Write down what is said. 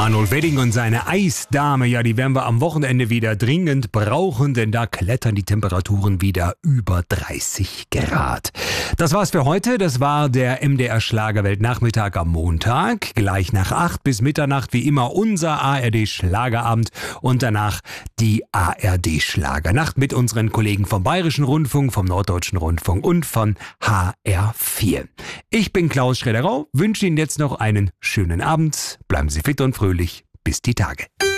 Arnold Wedding und seine Eisdame, ja, die werden wir am Wochenende wieder dringend brauchen, denn da klettern die Temperaturen wieder über 30 Grad. Das war's für heute. Das war der MDR Schlagerwelt Nachmittag am Montag. Gleich nach 8 bis Mitternacht wie immer unser ARD Schlagerabend und danach die ARD Schlagernacht mit unseren Kollegen vom Bayerischen Rundfunk, vom Norddeutschen Rundfunk und von HR4. Ich bin Klaus Schredderau, wünsche Ihnen jetzt noch einen schönen Abend. Bleiben Sie fit und fröhlich. Bis die Tage.